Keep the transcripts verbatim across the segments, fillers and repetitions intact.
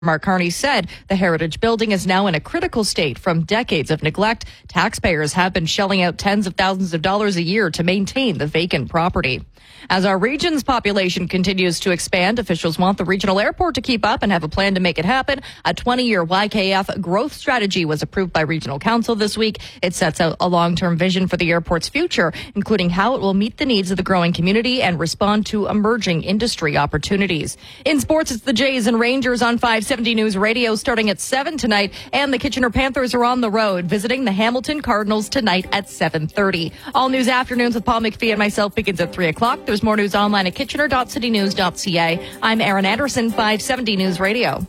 Mark Carney said the Heritage Building is now in a critical state from decades of neglect. Taxpayers have been shelling out tens of thousands of dollars a year to maintain the vacant property. As our region's population continues to expand, officials want the regional airport to keep up and have a plan to make it happen. A twenty-year Y K F growth strategy was approved by Regional Council this week. It sets out a long-term vision for the airport's future, including how it will meet the needs of the growing community and respond to emerging industry opportunities. In sports, it's the Jays and Rangers on five seventy News Radio starting at seven tonight, and the Kitchener Panthers are on the road visiting the Hamilton Cardinals tonight at seven thirty. All News Afternoons with Paul McPhee and myself begins at three o'clock. There's more news online at kitchener dot city news dot c a. I'm Erin Anderson, five seventy News Radio.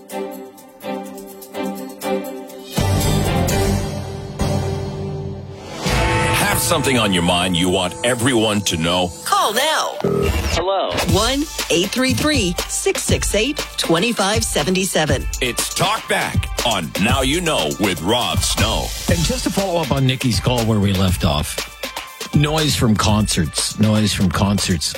Have something on your mind you want everyone to know? Call now. Hello. one eight three three, six six eight, two five seven seven. It's Talk Back on Now You Know with Rob Snow. And just to follow up on Nikki's call where we left off, noise from concerts, noise from concerts.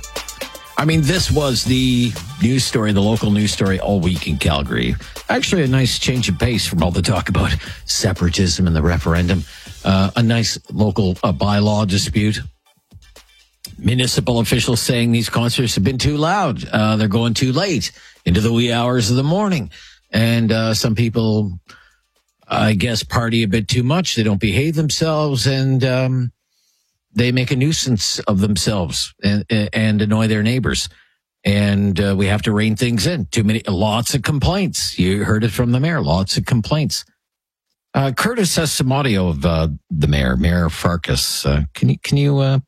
I mean, this was the news story, the local news story all week in Calgary. Actually, a nice change of pace from all the talk about separatism and the referendum. Uh, a nice local uh, bylaw dispute. Municipal officials saying these concerts have been too loud. Uh, they're going too late into the wee hours of the morning. And uh, some people, I guess, party a bit too much. They don't behave themselves, and um, they make a nuisance of themselves and, and annoy their neighbors. And uh, we have to rein things in. Too many, lots of complaints. You heard it from the mayor. Lots of complaints. Uh, Curtis has some audio of uh, the mayor, Mayor Farkas. Uh, can you can you, uh, can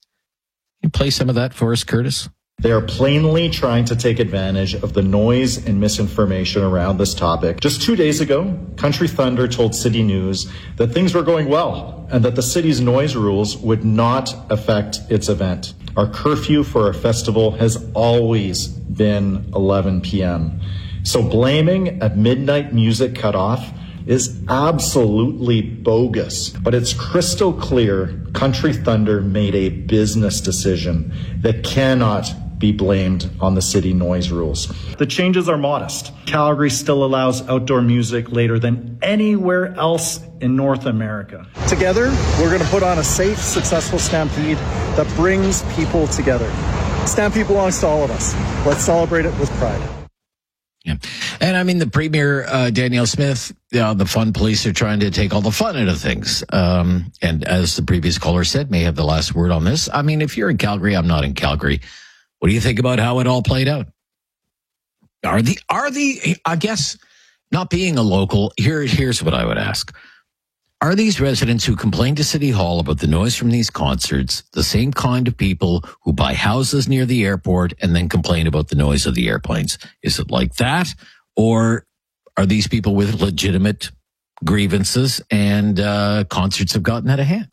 you play some of that for us, Curtis? They are plainly trying to take advantage of the noise and misinformation around this topic. Just two days ago, Country Thunder told City News that things were going well and that the city's noise rules would not affect its event. Our curfew for our festival has always been eleven p.m. So blaming a midnight music cutoff is absolutely bogus. But it's crystal clear Country Thunder made a business decision that cannot be blamed on the city noise rules. The changes are modest. Calgary still allows outdoor music later than anywhere else in North America. Together, we're going to put on a safe, successful Stampede that brings people together. Stampede belongs to all of us. Let's celebrate it with pride. Yeah. And I mean, the Premier, uh, Danielle Smith, you know, the fun police are trying to take all the fun out of things. Um, and as the previous caller said, may have the last word on this. I mean, if you're in Calgary, I'm not in Calgary. What do you think about how it all played out? Are the, are the, I guess, not being a local, here, here's what I would ask. Are these residents who complain to City Hall about the noise from these concerts the same kind of people who buy houses near the airport and then complain about the noise of the airplanes? Is it like that? Or are these people with legitimate grievances and uh, concerts have gotten out of hand?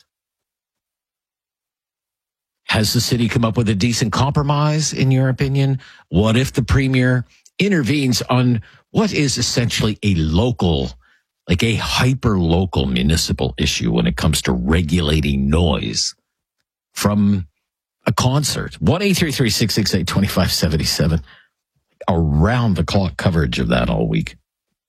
Has the city come up with a decent compromise, in your opinion? What if the Premier intervenes on what is essentially a local, like a hyper-local municipal issue when it comes to regulating noise from a concert? one eight three three, six six eight, two five seven seven. Around-the-clock coverage of that all week.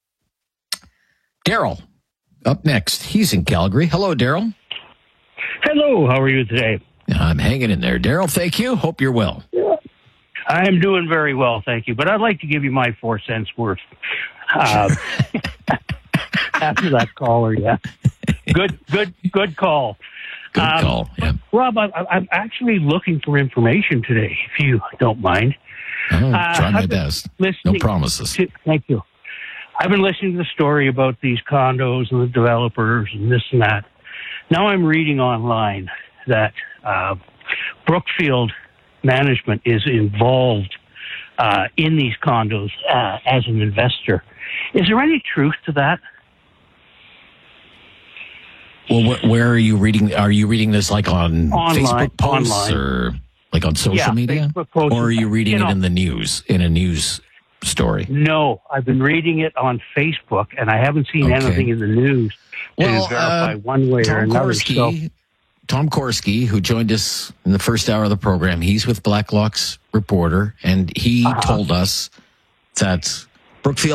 Daryl, up next. He's in Calgary. Hello, Daryl. Hello, how are you today? I'm hanging in there, Daryl. Thank you. Hope you're well. I'm doing very well, thank you. But I'd like to give you my four cents worth. Uh, after that caller, yeah. Good, good, good call. Good um, call, yeah. Rob, I, I'm actually looking for information today, if you don't mind. Oh, uh, try my I've been best. No promises. To, thank you. I've been listening to the story about these condos and the developers and this and that. Now I'm reading online that uh, Brookfield Management is involved uh, in these condos uh, as an investor. Is there any truth to that? Well, wh- where are you reading? Are you reading this like on Online, Facebook posts online. or like on social Yeah, media? Facebook posts. Or are you reading You it know- in the news, in a news story? No, I've been reading it on Facebook, and I haven't seen Okay. anything in the news to Well, verify uh, one way or Tom another. So, Korski, Tom Korski, who joined us in the first hour of the program, he's with Blacklock's reporter, and he Uh-huh. told us that Brookfield